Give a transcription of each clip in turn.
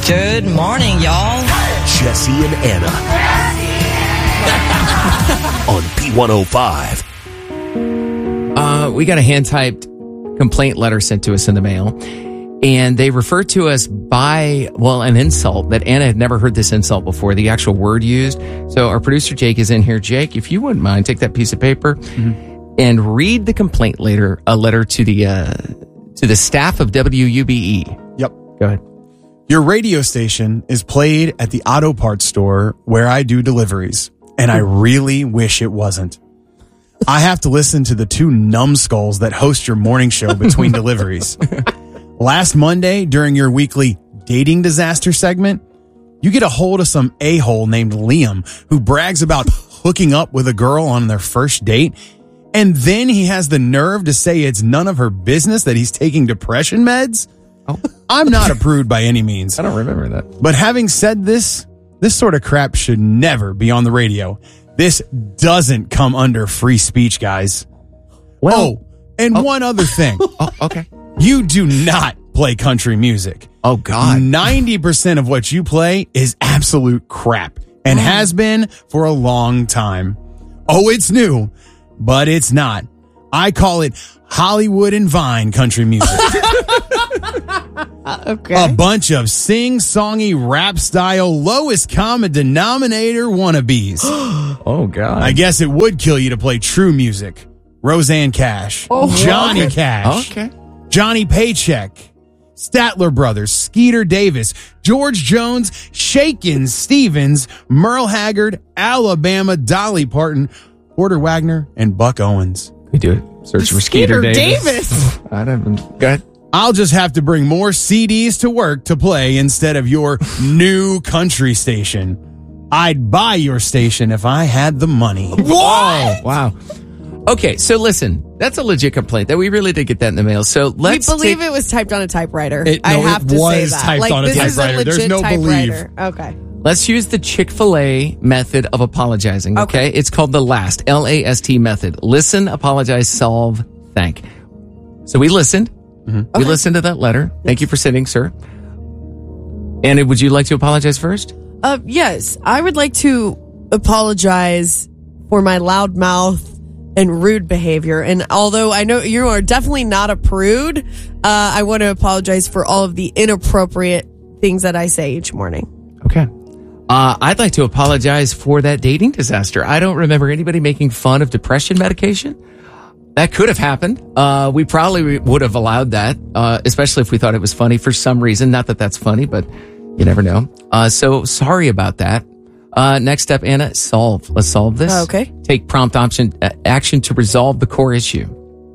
Good morning, y'all. Jesse and Anna on P105. We got a hand-typed complaint letter sent to us in the mail, and they refer to us by, an insult that Anna had never heard this insult before, the actual word used. So our producer, Jake, is in here. Jake, if you wouldn't mind, take that piece of paper and read the complaint letter to the staff of WUBE. Yep. Go ahead. Your radio station is played at the auto parts store where I do deliveries, and I really wish it wasn't. I have to listen to the two numbskulls that host your morning show between deliveries. Last Monday, during your weekly dating disaster segment, you get a hold of some a-hole named Liam who brags about hooking up with a girl on their first date, and then he has the nerve to say it's none of her business that he's taking depression meds? Oh. I'm not a prude by any means. I don't remember that. But having said this sort of crap should never be on the radio. This doesn't come under free speech, guys. One other thing. Okay. You do not play country music. Oh, God. 90% of what you play is absolute crap and has been for a long time. Oh, it's new, but it's not. I call it Hollywood and Vine country music. Okay. A bunch of sing-songy rap-style lowest common denominator wannabes. Oh, God. I guess it would kill you to play true music. Roseanne Cash, Johnny Cash, Johnny Paycheck, Statler Brothers, Skeeter Davis, George Jones, Shakin' Stevens, Merle Haggard, Alabama, Dolly Parton, Porter Wagner, and Buck Owens. We do it. Search for Skeeter Davis. I don't. Go ahead. I'll just have to bring more CDs to work to play instead of your new country station. I'd buy your station if I had the money. What? Oh, wow. Okay, so listen, that's a legit complaint. That we really did get that in the mail. So let's believe it was typed on a typewriter. It have to was say that. typed on a this typewriter. Is a There's legit no typewriter. Okay. Let's use the Chick-fil-A method of apologizing, okay? It's called the LAST, L-A-S-T method. Listen, apologize, solve, thank. So we listened. We listened to that letter. Thank you for sitting, sir. Anna, would you like to apologize first? Yes, I would like to apologize for my loud mouth and rude behavior. And although I know you are definitely not a prude, I want to apologize for all of the inappropriate things that I say each morning. Okay. I'd like to apologize for that dating disaster. I don't remember anybody making fun of depression medication. That could have happened. We probably would have allowed that, especially if we thought it was funny for some reason. Not that that's funny, but you never know. So sorry about that. Next up, Anna, solve. Let's solve this. Okay. Take prompt action to resolve the core issue.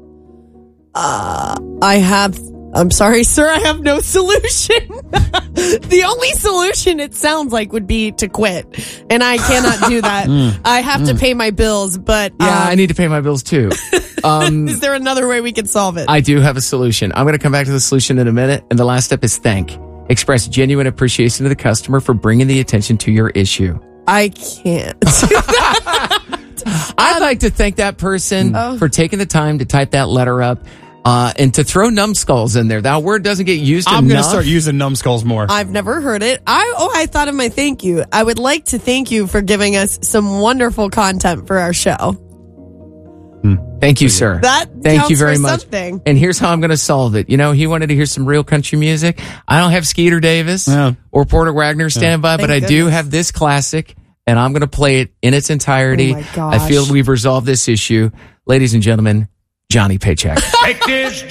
I'm sorry, sir, I have no solution. The only solution, it sounds like, would be to quit. And I cannot do that. I have to pay my bills, but... I need to pay my bills too. Is there another way we can solve it? I do have a solution. I'm going to come back to the solution in a minute. And the last step is thank. Express genuine appreciation to the customer for bringing the attention to your issue. I can't. I'd like to thank that person for taking the time to type that letter up. And to throw numbskulls in there. That word doesn't get used enough. I'm going to start using numbskulls more. I've never heard it. I thought of my thank you. I would like to thank you for giving us some wonderful content for our show. Thank you, sir. Thank you very for much. Something. And here's how I'm going to solve it. You know, he wanted to hear some real country music. I don't have Skeeter Davis or Porter Wagner standing by, but I do have this classic, and I'm going to play it in its entirety. Oh my gosh. I feel we've resolved this issue. Ladies and gentlemen, Johnny Paycheck. Take this